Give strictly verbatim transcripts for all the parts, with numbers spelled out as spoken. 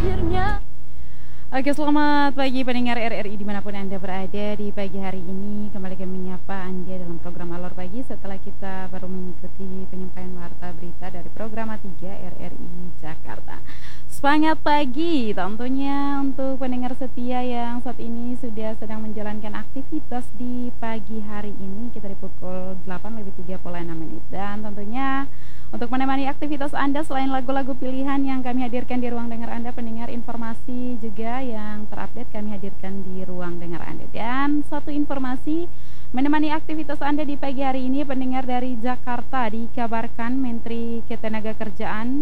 akhirnya. Oke, selamat pagi pendengar R R I dimanapun Anda berada. Di pagi hari ini kembali kami menyapa Anda dalam program Alor Pagi setelah kita baru mengikuti penyampaian warta berita dari program A tiga R R I Jakarta. Semangat pagi tentunya untuk pendengar setia yang saat ini sudah sedang menjalankan aktivitas di pagi hari ini. Kita di pukul delapan lebih tiga puluh enam menit. Dan tentunya untuk menemani aktivitas Anda selain lagu-lagu pilihan yang kami hadirkan di ruang dengar Anda, pendengar, informasi juga yang terupdate kami hadirkan di ruang dengar Anda. Dan satu informasi menemani aktivitas Anda di pagi hari ini, pendengar, dari Jakarta dikabarkan Menteri Ketenagakerjaan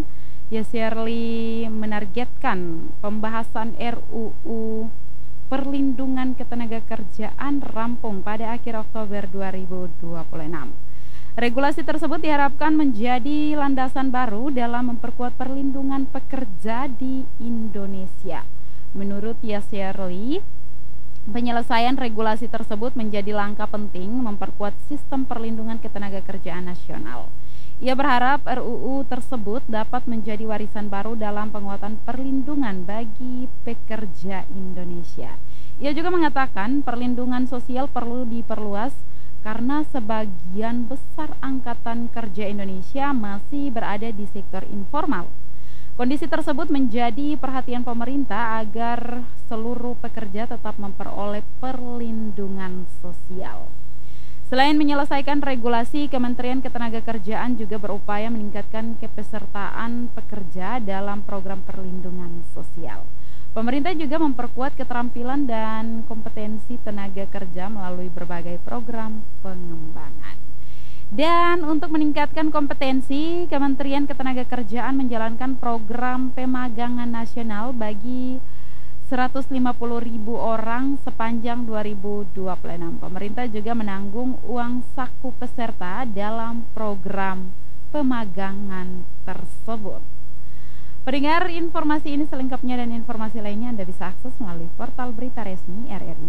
Yasirli menargetkan pembahasan R U U Perlindungan Ketenagakerjaan rampung pada akhir Oktober dua ribu dua puluh enam. Regulasi tersebut diharapkan menjadi landasan baru dalam memperkuat perlindungan pekerja di Indonesia. Menurut Yasirli, penyelesaian regulasi tersebut menjadi langkah penting memperkuat sistem perlindungan ketenagakerjaan nasional. Ia berharap R U U tersebut dapat menjadi warisan baru dalam penguatan perlindungan bagi pekerja Indonesia. Ia juga mengatakan perlindungan sosial perlu diperluas karena sebagian besar angkatan kerja Indonesia masih berada di sektor informal. Kondisi tersebut menjadi perhatian pemerintah agar seluruh pekerja tetap memperoleh perlindungan sosial. Selain menyelesaikan regulasi, Kementerian Ketenagakerjaan juga berupaya meningkatkan kepesertaan pekerja dalam program perlindungan sosial. Pemerintah juga memperkuat keterampilan dan kompetensi tenaga kerja melalui berbagai program pengembangan. Dan untuk meningkatkan kompetensi, Kementerian Ketenagakerjaan menjalankan program pemagangan nasional bagi seratus lima puluh ribu orang sepanjang dua ribu dua puluh enam. Pemerintah juga menanggung uang saku peserta dalam program pemagangan tersebut. Pendengar, informasi ini selengkapnya dan informasi lainnya Anda bisa akses melalui portal berita resmi R R I